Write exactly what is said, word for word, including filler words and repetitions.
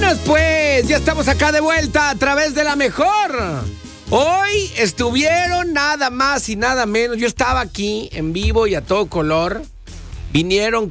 Vámonos pues, ya estamos acá de vuelta a través de la mejor. Hoy estuvieron nada más y nada menos. Yo estaba aquí en vivo y a todo color. Vinieron